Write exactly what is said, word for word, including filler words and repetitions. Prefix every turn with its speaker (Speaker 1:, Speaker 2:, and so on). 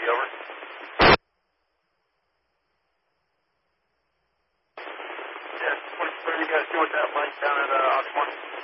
Speaker 1: over. Yeah, what are you guys doing with that link down at uh, Ox one?